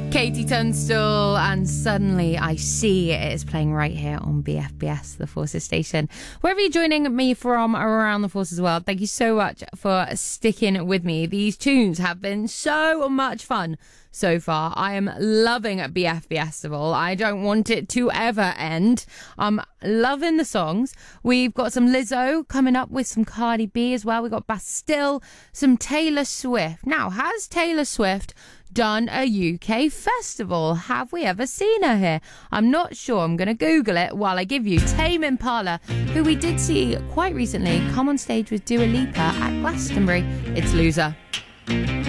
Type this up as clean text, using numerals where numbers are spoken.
Katie Tunstall, and Suddenly I See it is playing right here on BFBS, the Forces station. Wherever you're joining me from around the Forces world, thank you so much for sticking with me. These tunes have been so much fun so far. I am loving BFBS. I don't want it to ever end. I'm loving the songs. We've got some Lizzo coming up with some Cardi B as well. We've got Bastille, some Taylor Swift. Now, has Taylor Swift done a UK festival? Have we ever seen her here? I'm not sure. I'm going to Google it while I give you Tame Impala, who we did see quite recently come on stage with Dua Lipa at Glastonbury. It's Loser.